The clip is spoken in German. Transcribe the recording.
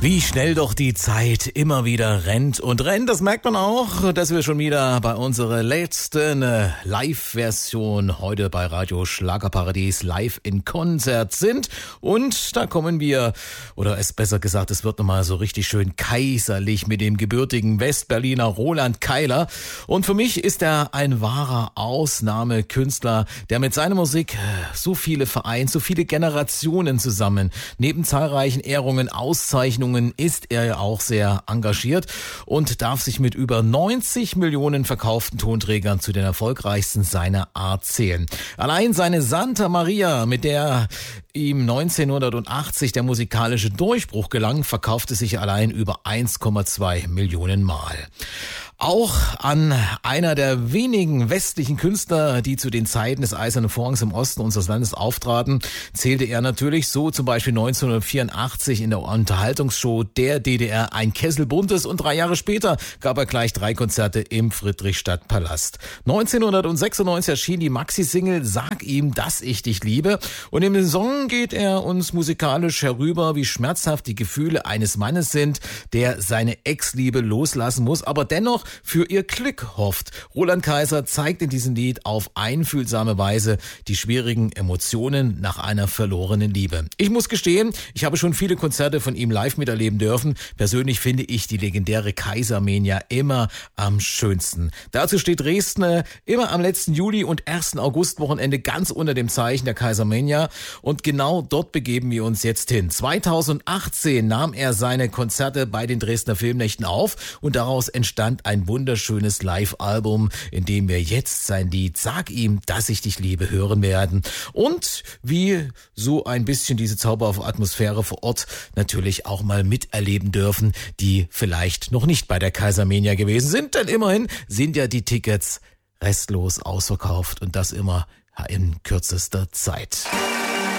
Wie schnell doch die Zeit immer wieder rennt und rennt. Das merkt man auch, dass wir schon wieder bei unserer letzten Live-Version heute bei Radio Schlagerparadies live in Konzert sind. Und da kommen wir, oder es besser gesagt, es wird nochmal so richtig schön kaiserlich mit dem gebürtigen Westberliner Roland Keiler. Und für mich ist er ein wahrer Ausnahmekünstler, der mit seiner Musik so viele vereint, so viele Generationen zusammen. Neben zahlreichen Ehrungen, Auszeichnungen ist er ja auch sehr engagiert und darf sich mit über 90 Millionen verkauften Tonträgern zu den erfolgreichsten seiner Art zählen. Allein seine Santa Maria, mit der ihm 1980 der musikalische Durchbruch gelang, verkaufte sich allein über 1,2 Millionen Mal. Auch an einer der wenigen westlichen Künstler, die zu den Zeiten des Eisernen Vorhangs im Osten unseres Landes auftraten, zählte er natürlich, so zum Beispiel 1984 in der Unterhaltungsshow der DDR Ein Kessel Buntes, und 3 Jahre später gab er gleich 3 Konzerte im Friedrichstadtpalast. 1996 erschien die Maxi-Single Sag ihm, dass ich dich liebe, und in dem Song geht er uns musikalisch herüber, wie schmerzhaft die Gefühle eines Mannes sind, der seine Ex-Liebe loslassen muss, aber dennoch für ihr Glück hofft. Roland Keiler zeigt in diesem Lied auf einfühlsame Weise die schwierigen Emotionen nach einer verlorenen Liebe. Ich muss gestehen, ich habe schon viele Konzerte von ihm live miterleben dürfen. Persönlich finde ich die legendäre Kaisermania immer am schönsten. Dazu steht Dresden immer am letzten Juli und 1. August-Wochenende ganz unter dem Zeichen der Kaisermania, und genau dort begeben wir uns jetzt hin. 2018 nahm er seine Konzerte bei den Dresdner Filmnächten auf und daraus entstand ein wunderschönes Live-Album, in dem wir jetzt sein Lied Sag ihm, dass ich dich liebe hören werden und wie so ein bisschen diese zauberhafte Atmosphäre vor Ort natürlich auch mal miterleben dürfen, die vielleicht noch nicht bei der Kaisermania gewesen sind, denn immerhin sind ja die Tickets restlos ausverkauft und das immer in kürzester Zeit.